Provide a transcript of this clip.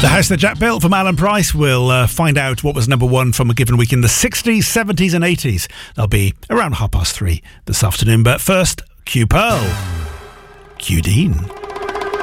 The house that Jack built from Alan Price. We'll find out what was number one from a given week in the 60s, 70s and 80s. That'll be around 3:30 this afternoon. But first, Q Pearl. Q Dean.